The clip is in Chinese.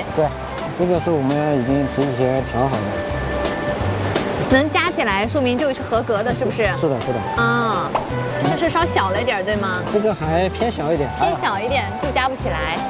对，这个是我们已经提前调好的。 能加起来，说明就是合格的，是不是？ 是的，是的。 啊，是稍小了一点，对吗？ 这个还偏小一点， 偏小一点就加不起来。